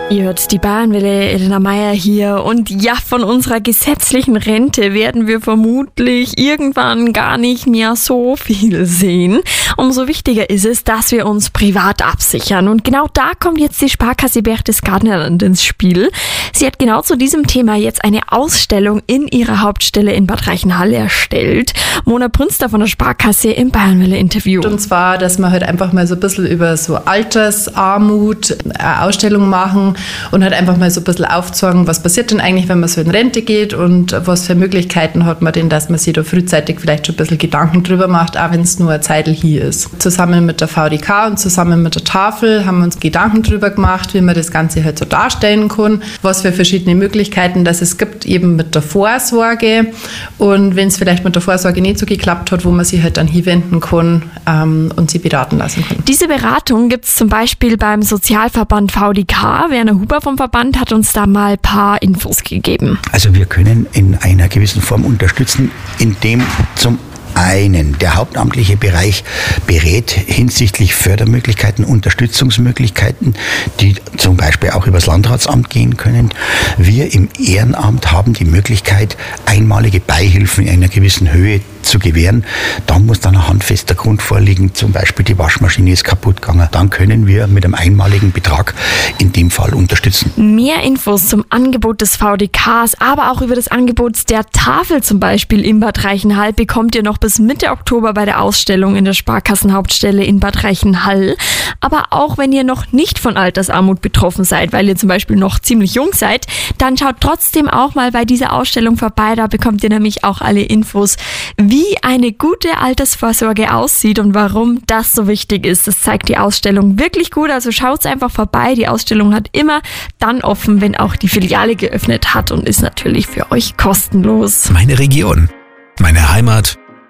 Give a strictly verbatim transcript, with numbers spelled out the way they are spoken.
Ihr hört die Bayernwelle, Elena Meier hier. Und ja, von unserer gesetzlichen Rente werden wir vermutlich irgendwann gar nicht mehr so viel sehen. Umso wichtiger ist es, dass wir uns privat absichern. Und genau da kommt jetzt die Sparkasse Berchtesgadenland ins Spiel. Sie hat genau zu diesem Thema jetzt eine Ausstellung in ihrer Hauptstelle in Bad Reichenhall erstellt. Mona Brünster von der Sparkasse im Bayernwelle-Interview. Und zwar, dass wir halt einfach mal so ein bisschen über so Altersarmut eine Ausstellung machen und halt einfach mal so ein bisschen aufzeigen, was passiert denn eigentlich, wenn man so in Rente geht und was für Möglichkeiten hat man denn, dass man sich da frühzeitig vielleicht schon ein bisschen Gedanken drüber macht, auch wenn es nur eine Zeitl hier ist. Zusammen mit der V D K und zusammen mit der Tafel haben wir uns Gedanken drüber gemacht, wie man das Ganze halt so darstellen kann, was für verschiedene Möglichkeiten das es gibt, eben mit der Vorsorge, und wenn es vielleicht mit der Vorsorge nicht so geklappt hat, wo man sich halt dann hinwenden kann ähm, und sie beraten lassen kann. Diese Beratung gibt es zum Beispiel beim Sozialverband V D K. Werner Huber vom Verband hat uns da mal ein paar Infos gegeben. Also wir können in einer gewissen Form unterstützen, indem zum einen der hauptamtliche Bereich berät hinsichtlich Fördermöglichkeiten, Unterstützungsmöglichkeiten, die zum Beispiel auch übers Landratsamt gehen können. Wir im Ehrenamt haben die Möglichkeit, einmalige Beihilfen in einer gewissen Höhe zu gewähren. Da muss dann ein handfester Grund vorliegen, zum Beispiel die Waschmaschine ist kaputt gegangen. Dann können wir mit einem einmaligen Betrag in dem Fall unterstützen. Mehr Infos zum Angebot des V D Ks, aber auch über das Angebot der Tafel zum Beispiel in Bad Reichenhall bekommt ihr noch bis Mitte Oktober bei der Ausstellung in der Sparkassenhauptstelle in Bad Reichenhall. Aber auch wenn ihr noch nicht von Altersarmut betroffen seid, weil ihr zum Beispiel noch ziemlich jung seid, dann schaut trotzdem auch mal bei dieser Ausstellung vorbei. Da bekommt ihr nämlich auch alle Infos, wie eine gute Altersvorsorge aussieht und warum das so wichtig ist. Das zeigt die Ausstellung wirklich gut. Also schaut einfach vorbei. Die Ausstellung hat immer dann offen, wenn auch die Filiale geöffnet hat, und ist natürlich für euch kostenlos. Meine Region, meine Heimat,